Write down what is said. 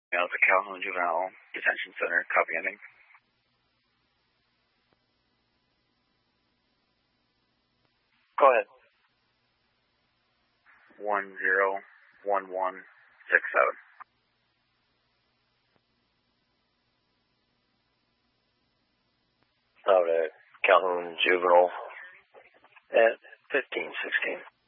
The Calhoun Juvenile Detention Center, copy ending. Go ahead. 101167. Out at Calhoun Juvenile at 1516.